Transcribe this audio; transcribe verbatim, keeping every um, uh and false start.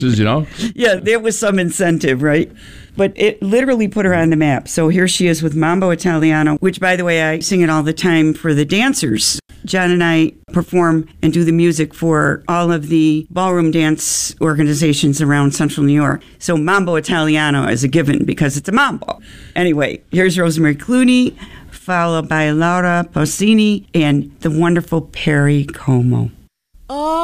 You know? Yeah, there was some incentive, right? But it literally put her on the map. So here she is with Mambo Italiano, which, by the way, I sing it all the time for the dancers. John and I perform and do the music for all of the ballroom dance organizations around Central New York. So Mambo Italiano is a given because it's a mambo. Anyway, here's Rosemary Clooney, followed by Laura Pausini and the wonderful Perry Como. Oh.